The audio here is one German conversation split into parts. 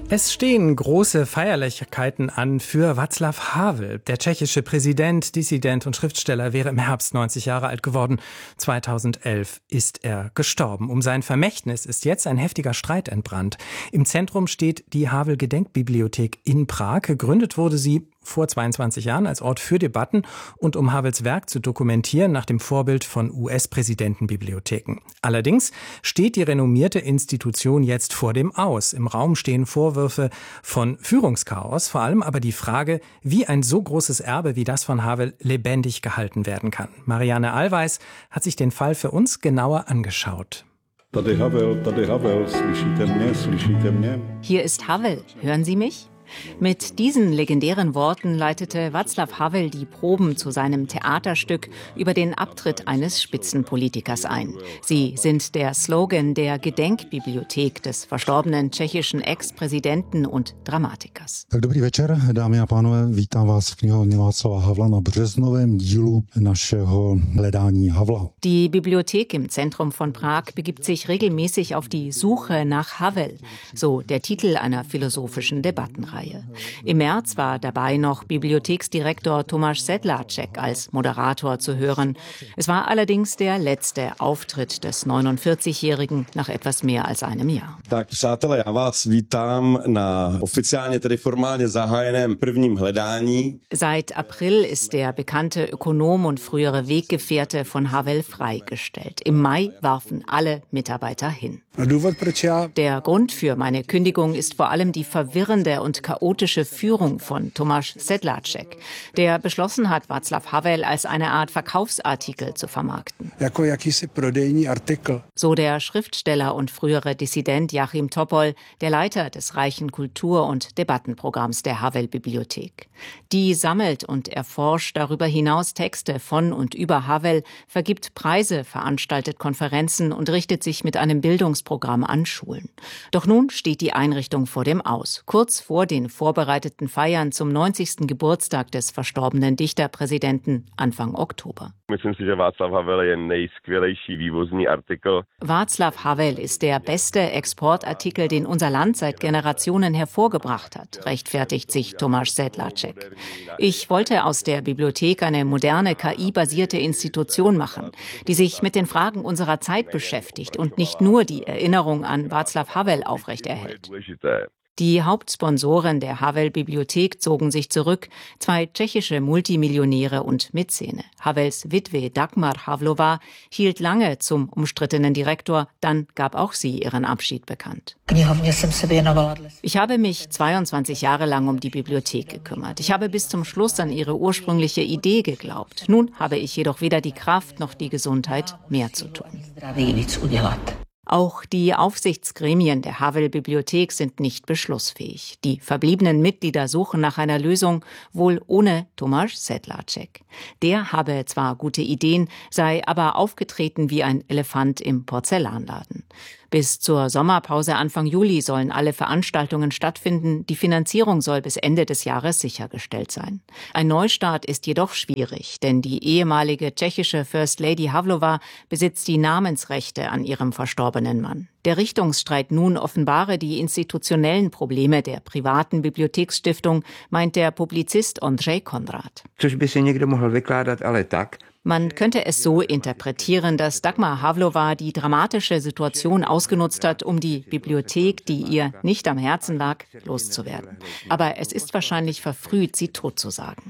Es stehen große Feierlichkeiten an für Václav Havel. Der tschechische Präsident, Dissident und Schriftsteller wäre im Herbst 90 Jahre alt geworden. 2011 ist er gestorben. Um sein Vermächtnis ist jetzt ein heftiger Streit entbrannt. Im Zentrum steht die Havel-Gedenkbibliothek in Prag. Gegründet wurde sie vor 22 Jahren als Ort für Debatten und um Havels Werk zu dokumentieren nach dem Vorbild von US-Präsidentenbibliotheken. Allerdings steht die renommierte Institution jetzt vor dem Aus. Im Raum stehen Vorwürfe von Führungschaos, vor allem aber die Frage, wie ein so großes Erbe wie das von Havel lebendig gehalten werden kann. Marianne Allweis hat sich den Fall für uns genauer angeschaut. Hier ist Havel, hören Sie mich? Mit diesen legendären Worten leitete Václav Havel die Proben zu seinem Theaterstück über den Abtritt eines Spitzenpolitikers ein. Sie sind der Slogan der Gedenkbibliothek des verstorbenen tschechischen Ex-Präsidenten und Dramatikers. Dobrý večer, dámy a pánové, vítám vás v knihovně Václava Havla na březnovém dílu našeho hledání Havla. Die Bibliothek im Zentrum von Prag begibt sich regelmäßig auf die Suche nach Havel, so der Titel einer philosophischen Debattenreihe. Im März war dabei noch Bibliotheksdirektor Tomáš Sedláček als Moderator zu hören. Es war allerdings der letzte Auftritt des 49-Jährigen nach etwas mehr als einem Jahr. Tak přátelé, já vás vítám na oficiálně tedy formálně zahájeném prvním hledání. Seit April ist der bekannte Ökonom und frühere Weggefährte von Havel freigestellt. Im Mai warfen alle Mitarbeiter hin. Der Grund für meine Kündigung ist vor allem die verwirrende und chaotische Führung von Tomáš Sedláček, der beschlossen hat, Václav Havel als eine Art Verkaufsartikel zu vermarkten. So der Schriftsteller und frühere Dissident Jáchym Topol, der Leiter des reichen Kultur- und Debattenprogramms der Havel-Bibliothek. Die sammelt und erforscht darüber hinaus Texte von und über Havel, vergibt Preise, veranstaltet Konferenzen und richtet sich mit einem Bildungsprogramm an Schulen. Doch nun steht die Einrichtung vor dem Aus. Kurz vor den vorbereiteten Feiern zum 90. Geburtstag des verstorbenen Dichterpräsidenten Anfang Oktober. Václav Havel ist der beste Exportartikel, den unser Land seit Generationen hervorgebracht hat, rechtfertigt sich Tomáš Sedláček. Ich wollte aus der Bibliothek eine moderne KI-basierte Institution machen, die sich mit den Fragen unserer Zeit beschäftigt und nicht nur die Erinnerung an Václav Havel aufrechterhält. Die Hauptsponsoren der Havel-Bibliothek zogen sich zurück, 2 tschechische Multimillionäre und Mäzene. Havels Witwe Dagmar Havlová hielt lange zum umstrittenen Direktor, dann gab auch sie ihren Abschied bekannt. Ich habe mich 22 Jahre lang um die Bibliothek gekümmert. Ich habe bis zum Schluss an ihre ursprüngliche Idee geglaubt. Nun habe ich jedoch weder die Kraft noch die Gesundheit, mehr zu tun. Auch die Aufsichtsgremien der Havel-Bibliothek sind nicht beschlussfähig. Die verbliebenen Mitglieder suchen nach einer Lösung, wohl ohne Tomáš Sedláček. Der habe zwar gute Ideen, sei aber aufgetreten wie ein Elefant im Porzellanladen. Bis zur Sommerpause Anfang Juli sollen alle Veranstaltungen stattfinden. Die Finanzierung soll bis Ende des Jahres sichergestellt sein. Ein Neustart ist jedoch schwierig, denn die ehemalige tschechische First Lady Havlová besitzt die Namensrechte an ihrem verstorbenen Mann. Der Richtungsstreit nun offenbare die institutionellen Probleme der privaten Bibliotheksstiftung, meint der Publizist Ondřej Konrad. Man könnte es so interpretieren, dass Dagmar Havlová die dramatische Situation ausgenutzt hat, um die Bibliothek, die ihr nicht am Herzen lag, loszuwerden. Aber es ist wahrscheinlich verfrüht, sie totzusagen.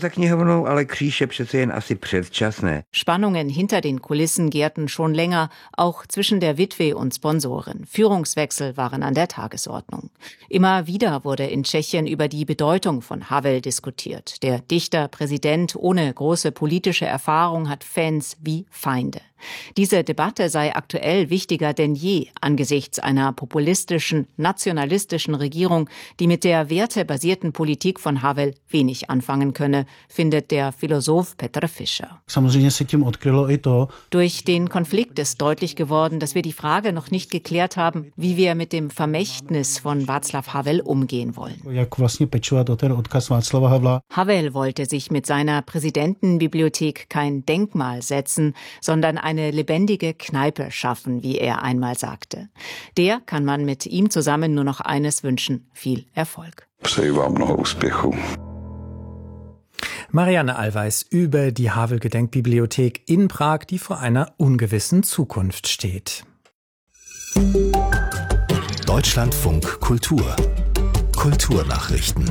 Spannungen hinter den Kulissen gärten schon länger, auch zwischen der Witwe und Sponsoren. Führungswechsel waren an der Tagesordnung. Immer wieder wurde in Tschechien über die Bedeutung von Havel diskutiert. Der Dichter, Präsident ohne große politische Erfahrung, hat Fans wie Feinde. Diese Debatte sei aktuell wichtiger denn je angesichts einer populistischen, nationalistischen Regierung, die mit der wertebasierten Politik von Havel wenig anfangen könne, findet der Philosoph Petr Fischer. Durch den Konflikt ist deutlich geworden, dass wir die Frage noch nicht geklärt haben, wie wir mit dem Vermächtnis von Václav Havel umgehen wollen. Havel wollte sich mit seiner Präsidentenbibliothek kein Denkmal setzen, sondern eine lebendige Kneipe schaffen, wie er einmal sagte. Der kann man mit ihm zusammen nur noch eines wünschen: viel Erfolg. Přeji vám mnoho úspěchů. Marianne Allweis über die Havel-Gedenkbibliothek in Prag, die vor einer ungewissen Zukunft steht. Deutschlandfunk Kultur. Kulturnachrichten.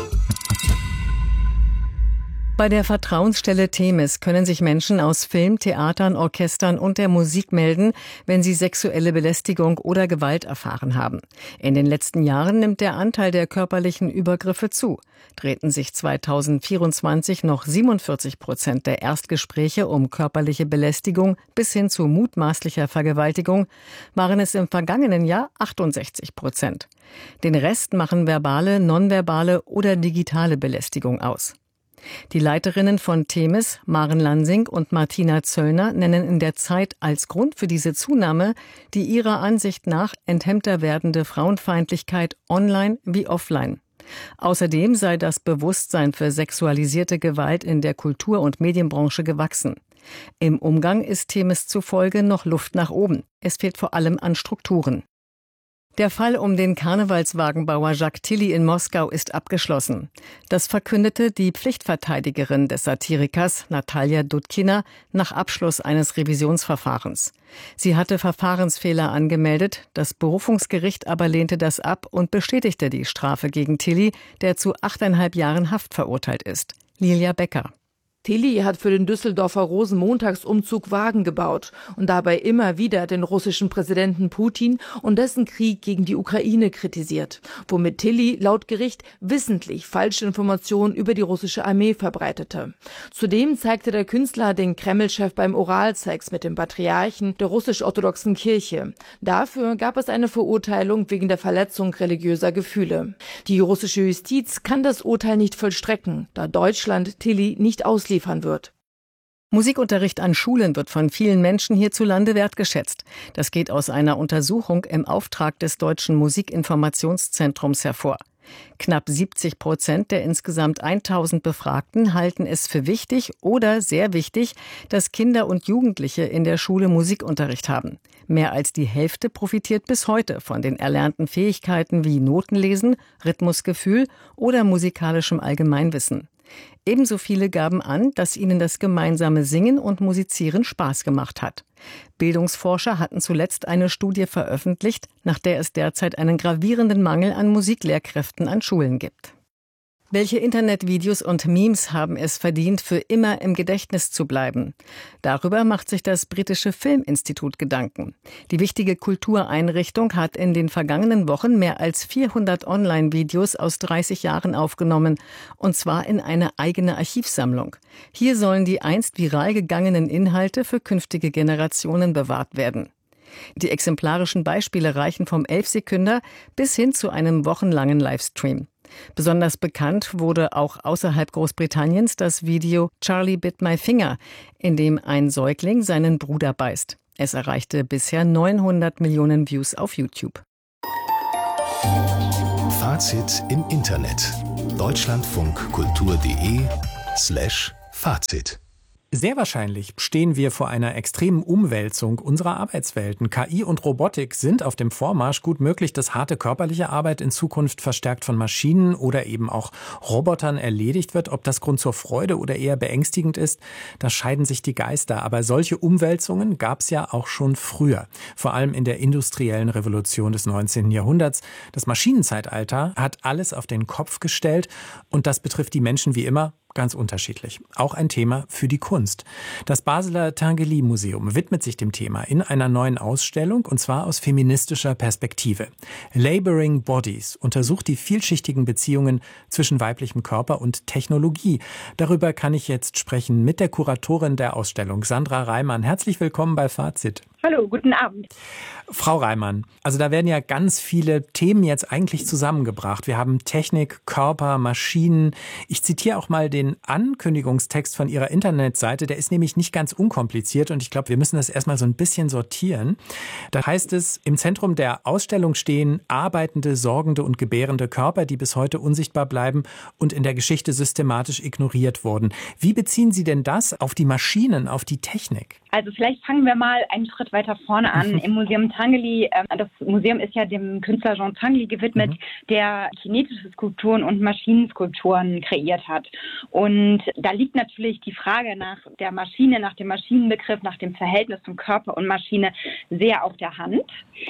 Bei der Vertrauensstelle Themis können sich Menschen aus Film, Theatern, Orchestern und der Musik melden, wenn sie sexuelle Belästigung oder Gewalt erfahren haben. In den letzten Jahren nimmt der Anteil der körperlichen Übergriffe zu. Drehten sich 2024 noch 47% der Erstgespräche um körperliche Belästigung bis hin zu mutmaßlicher Vergewaltigung, waren es im vergangenen Jahr 68%. Den Rest machen verbale, nonverbale oder digitale Belästigung aus. Die Leiterinnen von Themis, Maren Lansing und Martina Zöllner, nennen in der Zeit als Grund für diese Zunahme die ihrer Ansicht nach enthemmter werdende Frauenfeindlichkeit online wie offline. Außerdem sei das Bewusstsein für sexualisierte Gewalt in der Kultur- und Medienbranche gewachsen. Im Umgang ist Themis zufolge noch Luft nach oben. Es fehlt vor allem an Strukturen. Der Fall um den Karnevalswagenbauer Jacques Tilly in Moskau ist abgeschlossen. Das verkündete die Pflichtverteidigerin des Satirikers Natalia Dudkina nach Abschluss eines Revisionsverfahrens. Sie hatte Verfahrensfehler angemeldet, das Berufungsgericht aber lehnte das ab und bestätigte die Strafe gegen Tilly, der zu 8,5 Jahren Haft verurteilt ist. Lilia Becker. Tilly hat für den Düsseldorfer Rosenmontagsumzug Wagen gebaut und dabei immer wieder den russischen Präsidenten Putin und dessen Krieg gegen die Ukraine kritisiert, womit Tilly laut Gericht wissentlich falsche Informationen über die russische Armee verbreitete. Zudem zeigte der Künstler den Kreml-Chef beim Oralsex mit dem Patriarchen der russisch-orthodoxen Kirche. Dafür gab es eine Verurteilung wegen der Verletzung religiöser Gefühle. Die russische Justiz kann das Urteil nicht vollstrecken, da Deutschland Tilly nicht ausliefern wird. Musikunterricht an Schulen wird von vielen Menschen hierzulande wertgeschätzt. Das geht aus einer Untersuchung im Auftrag des Deutschen Musikinformationszentrums hervor. Knapp 70% der insgesamt 1000 Befragten halten es für wichtig oder sehr wichtig, dass Kinder und Jugendliche in der Schule Musikunterricht haben. Mehr als die Hälfte profitiert bis heute von den erlernten Fähigkeiten wie Notenlesen, Rhythmusgefühl oder musikalischem Allgemeinwissen. Ebenso viele gaben an, dass ihnen das gemeinsame Singen und Musizieren Spaß gemacht hat. Bildungsforscher hatten zuletzt eine Studie veröffentlicht, nach der es derzeit einen gravierenden Mangel an Musiklehrkräften an Schulen gibt. Welche Internetvideos und Memes haben es verdient, für immer im Gedächtnis zu bleiben? Darüber macht sich das britische Filminstitut Gedanken. Die wichtige Kultureinrichtung hat in den vergangenen Wochen mehr als 400 Online-Videos aus 30 Jahren aufgenommen, und zwar in eine eigene Archivsammlung. Hier sollen die einst viral gegangenen Inhalte für künftige Generationen bewahrt werden. Die exemplarischen Beispiele reichen vom 11-Sekünder bis hin zu einem wochenlangen Livestream. Besonders bekannt wurde auch außerhalb Großbritanniens das Video Charlie Bit My Finger, in dem ein Säugling seinen Bruder beißt. Es erreichte bisher 900 Millionen Views auf YouTube. Fazit im Internet. deutschlandfunkkultur.de/Fazit. Sehr wahrscheinlich stehen wir vor einer extremen Umwälzung unserer Arbeitswelten. KI und Robotik sind auf dem Vormarsch. Gut möglich, dass harte körperliche Arbeit in Zukunft verstärkt von Maschinen oder eben auch Robotern erledigt wird. Ob das Grund zur Freude oder eher beängstigend ist, da scheiden sich die Geister. Aber solche Umwälzungen gab es ja auch schon früher. Vor allem in der industriellen Revolution des 19. Jahrhunderts. Das Maschinenzeitalter hat alles auf den Kopf gestellt und das betrifft die Menschen wie immer ganz unterschiedlich. Auch ein Thema für die Kunst. Das Basler Tinguely-Museum widmet sich dem Thema in einer neuen Ausstellung, und zwar aus feministischer Perspektive. Laboring Bodies untersucht die vielschichtigen Beziehungen zwischen weiblichem Körper und Technologie. Darüber kann ich jetzt sprechen mit der Kuratorin der Ausstellung, Sandra Reimann. Herzlich willkommen bei Fazit. Hallo, guten Abend. Frau Reimann, also da werden ja ganz viele Themen jetzt eigentlich zusammengebracht. Wir haben Technik, Körper, Maschinen. Ich zitiere auch mal den Ankündigungstext von Ihrer Internetseite. Der ist nämlich nicht ganz unkompliziert und ich glaube, wir müssen das erstmal so ein bisschen sortieren. Da heißt es, im Zentrum der Ausstellung stehen arbeitende, sorgende und gebärende Körper, die bis heute unsichtbar bleiben und in der Geschichte systematisch ignoriert wurden. Wie beziehen Sie denn das auf die Maschinen, auf die Technik? Also vielleicht fangen wir mal einen Schritt weiter vorne an. Im Museum Tanguy, das Museum ist ja dem Künstler Jean Tanguy gewidmet, der kinetische Skulpturen und Maschinenskulpturen kreiert hat. Und da liegt natürlich die Frage nach der Maschine, nach dem Maschinenbegriff, nach dem Verhältnis von Körper und Maschine sehr auf der Hand.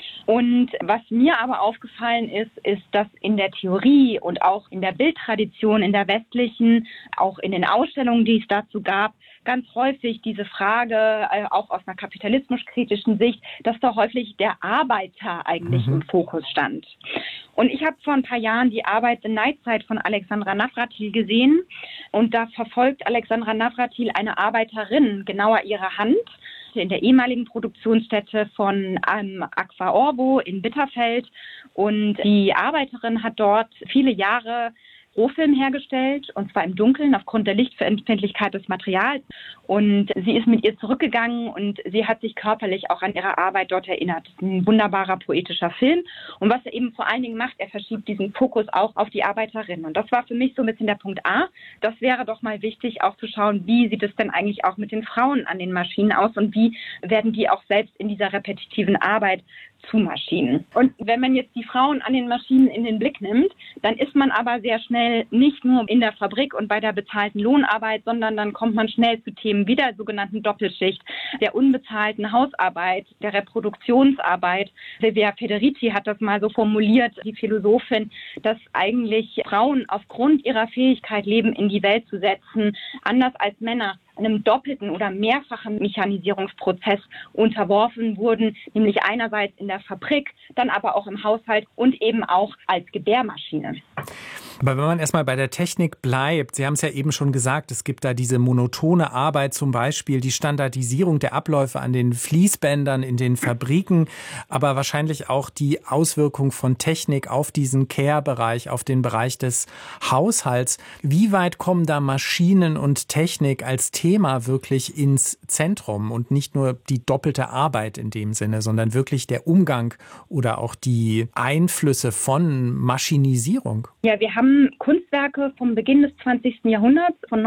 Und was mir aber aufgefallen ist, dass in der Theorie und auch in der Bildtradition, in der westlichen, auch in den Ausstellungen, die es dazu gab, ganz häufig diese Frage, auch aus einer kapitalismuskritischen Sicht, dass da häufig der Arbeiter eigentlich im Fokus stand. Und ich habe vor ein paar Jahren die Arbeit The Night Side von Alexandra Navratil gesehen. Und da verfolgt Alexandra Navratil eine Arbeiterin, genauer ihre Hand, in der ehemaligen Produktionsstätte von Aqua Orbo in Bitterfeld. Und die Arbeiterin hat dort viele Jahre Rohfilm hergestellt, und zwar im Dunkeln aufgrund der Lichtempfindlichkeit des Materials. Und sie ist mit ihr zurückgegangen und sie hat sich körperlich auch an ihre Arbeit dort erinnert. Das ist ein wunderbarer poetischer Film. Und was er eben vor allen Dingen macht, er verschiebt diesen Fokus auch auf die Arbeiterin. Und das war für mich so ein bisschen der Punkt A. Das wäre doch mal wichtig, auch zu schauen, wie sieht es denn eigentlich auch mit den Frauen an den Maschinen aus und wie werden die auch selbst in dieser repetitiven Arbeit zu Maschinen. Und wenn man jetzt die Frauen an den Maschinen in den Blick nimmt, dann ist man aber sehr schnell nicht nur in der Fabrik und bei der bezahlten Lohnarbeit, sondern dann kommt man schnell zu Themen wie der sogenannten Doppelschicht, der unbezahlten Hausarbeit, der Reproduktionsarbeit. Silvia Federici hat das mal so formuliert, die Philosophin, dass eigentlich Frauen aufgrund ihrer Fähigkeit, Leben in die Welt zu setzen, anders als Männer einem doppelten oder mehrfachen Mechanisierungsprozess unterworfen wurden, nämlich einerseits in der Fabrik, dann aber auch im Haushalt und eben auch als Gebärmaschine. Aber wenn man erstmal bei der Technik bleibt, Sie haben es ja eben schon gesagt, es gibt da diese monotone Arbeit, zum Beispiel die Standardisierung der Abläufe an den Fließbändern in den Fabriken, aber wahrscheinlich auch die Auswirkung von Technik auf diesen Care-Bereich, auf den Bereich des Haushalts. Wie weit kommen da Maschinen und Technik als Thema wirklich ins Zentrum und nicht nur die doppelte Arbeit in dem Sinne, sondern wirklich der Umgang oder auch die Einflüsse von Maschinisierung? Ja, wir haben Kunstwerke vom Beginn des 20. Jahrhunderts, von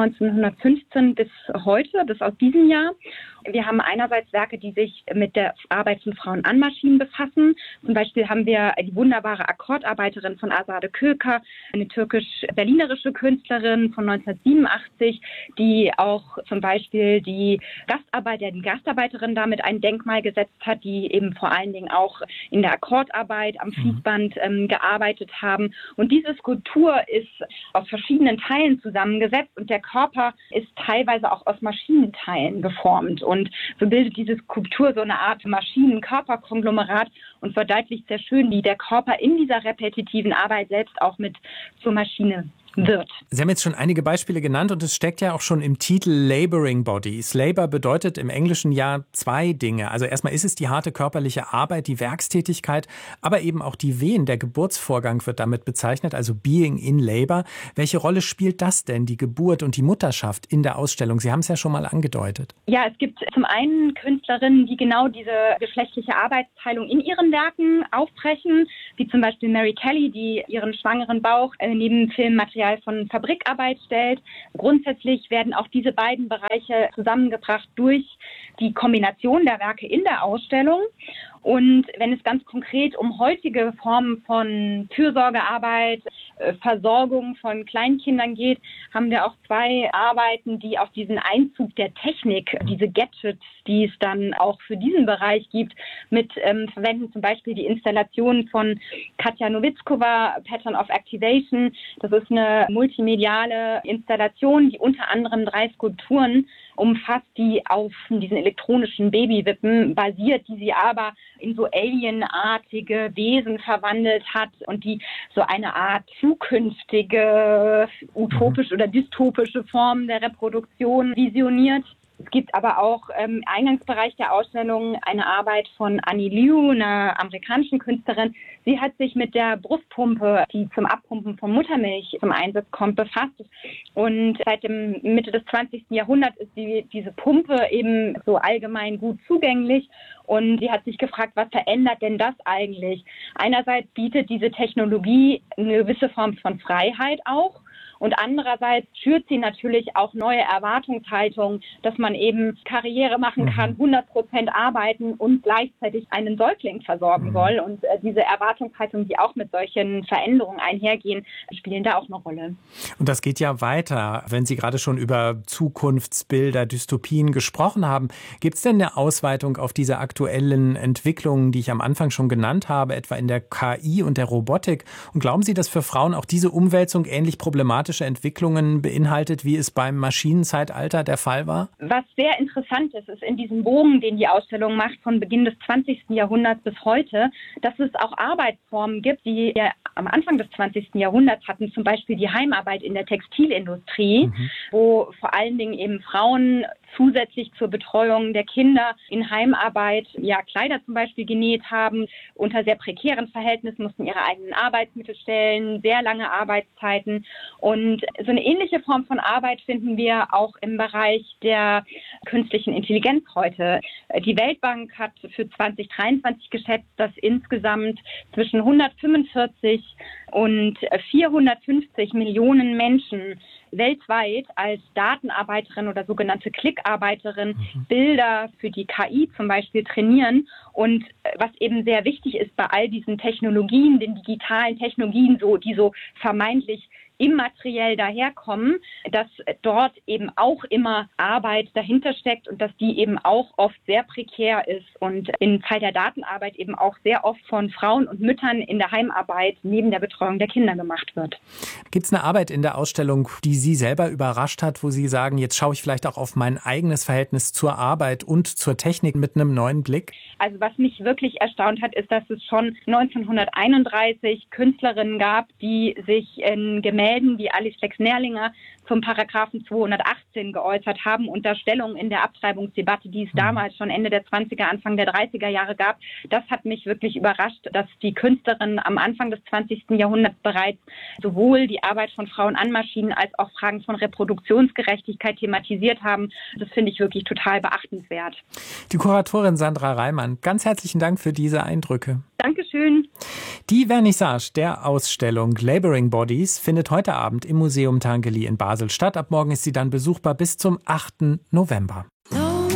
1915 bis heute, bis aus diesem Jahr. Wir haben einerseits Werke, die sich mit der Arbeit von Frauen an Maschinen befassen. Zum Beispiel haben wir die wunderbare Akkordarbeiterin von Azade Köker, eine türkisch-berlinerische Künstlerin von 1987, die auch zum Beispiel die Gastarbeiterin damit ein Denkmal gesetzt hat, die eben vor allen Dingen auch in der Akkordarbeit am Fließband gearbeitet haben. Und diese Skulptur ist aus verschiedenen Teilen zusammengesetzt und der Körper ist teilweise auch aus Maschinenteilen geformt. Und so bildet diese Skulptur so eine Art Maschinen-Körper-Konglomerat und verdeutlicht sehr schön, wie der Körper in dieser repetitiven Arbeit selbst auch mit zur Maschine wird. Sie haben jetzt schon einige Beispiele genannt und es steckt ja auch schon im Titel Laboring Bodies. Labor bedeutet im Englischen ja zwei Dinge. Also erstmal ist es die harte körperliche Arbeit, die Werkstätigkeit, aber eben auch die Wehen. Der Geburtsvorgang wird damit bezeichnet, also Being in Labor. Welche Rolle spielt das denn, die Geburt und die Mutterschaft in der Ausstellung? Sie haben es ja schon mal angedeutet. Ja, es gibt zum einen Künstlerinnen, die genau diese geschlechtliche Arbeitsteilung in ihren Werken aufbrechen, wie zum Beispiel Mary Kelly, die ihren schwangeren Bauch neben Filmmaterial von Fabrikarbeit stellt. Grundsätzlich werden auch diese beiden Bereiche zusammengebracht durch die Kombination der Werke in der Ausstellung. Und wenn es ganz konkret um heutige Formen von Fürsorgearbeit, Versorgung von Kleinkindern geht, haben wir auch zwei Arbeiten, die auf diesen Einzug der Technik, diese Gadgets, die es dann auch für diesen Bereich gibt, mit verwenden. Zum Beispiel die Installation von Katja Nowitzkova, Pattern of Activation. Das ist eine multimediale Installation, die unter anderem 3 Skulpturen umfasst, die auf diesen elektronischen Babywippen basiert, die sie aber in so alienartige Wesen verwandelt hat und die so eine Art zukünftige utopische oder dystopische Form der Reproduktion visioniert. Es gibt aber auch im Eingangsbereich der Ausstellung eine Arbeit von Annie Liu, einer amerikanischen Künstlerin. Sie hat sich mit der Brustpumpe, die zum Abpumpen von Muttermilch zum Einsatz kommt, befasst. Und seit dem Mitte des 20. Jahrhunderts ist diese Pumpe eben so allgemein gut zugänglich. Und sie hat sich gefragt, was verändert denn das eigentlich? Einerseits bietet diese Technologie eine gewisse Form von Freiheit auch. Und andererseits schürt sie natürlich auch neue Erwartungshaltungen, dass man eben Karriere machen kann, 100% arbeiten und gleichzeitig einen Säugling versorgen soll. Und diese Erwartungshaltungen, die auch mit solchen Veränderungen einhergehen, spielen da auch eine Rolle. Und das geht ja weiter. Wenn Sie gerade schon über Zukunftsbilder, Dystopien gesprochen haben, gibt es denn eine Ausweitung auf diese aktuellen Entwicklungen, die ich am Anfang schon genannt habe, etwa in der KI und der Robotik? Und glauben Sie, dass für Frauen auch diese Umwälzung ähnlich problematisch Entwicklungen beinhaltet, wie es beim Maschinenzeitalter der Fall war? Was sehr interessant ist in diesem Bogen, den die Ausstellung macht, von Beginn des 20. Jahrhunderts bis heute, dass es auch Arbeitsformen gibt, die wir am Anfang des 20. Jahrhunderts hatten, zum Beispiel die Heimarbeit in der Textilindustrie, wo vor allen Dingen eben Frauen zusätzlich zur Betreuung der Kinder in Heimarbeit Kleider zum Beispiel genäht haben, unter sehr prekären Verhältnissen, mussten ihre eigenen Arbeitsmittel stellen, sehr lange Arbeitszeiten. Und so eine ähnliche Form von Arbeit finden wir auch im Bereich der künstlichen Intelligenz heute. Die Weltbank hat für 2023 geschätzt, dass insgesamt zwischen 145 und 450 Millionen Menschen weltweit als Datenarbeiterin oder sogenannte Klickarbeiterin Bilder für die KI zum Beispiel trainieren. Und was eben sehr wichtig ist bei all diesen Technologien, den digitalen Technologien, die so vermeintlich immateriell daherkommen, dass dort eben auch immer Arbeit dahinter steckt und dass die eben auch oft sehr prekär ist und im Fall der Datenarbeit eben auch sehr oft von Frauen und Müttern in der Heimarbeit neben der Betreuung der Kinder gemacht wird. Gibt es eine Arbeit in der Ausstellung, die Sie selber überrascht hat, wo Sie sagen, jetzt schaue ich vielleicht auch auf mein eigenes Verhältnis zur Arbeit und zur Technik mit einem neuen Blick? Also was mich wirklich erstaunt hat, ist, dass es schon 1931 Künstlerinnen gab, die sich in Gemälden wie Alice Flex-Nerlinger zum Paragraphen 218 geäußert haben, unter Stellung in der Abtreibungsdebatte, die es damals schon Ende der 20er, Anfang der 30er Jahre gab. Das hat mich wirklich überrascht, dass die Künstlerinnen am Anfang des 20. Jahrhunderts bereits sowohl die Arbeit von Frauen an Maschinen als auch Fragen von Reproduktionsgerechtigkeit thematisiert haben. Das finde ich wirklich total beachtenswert. Die Kuratorin Sandra Reimann, ganz herzlichen Dank für diese Eindrücke. Dankeschön. Die Vernissage der Ausstellung Laboring Bodies findet heute Abend im Museum Tanggeli in Basel statt. Ab morgen ist sie dann besuchbar bis zum 8. November.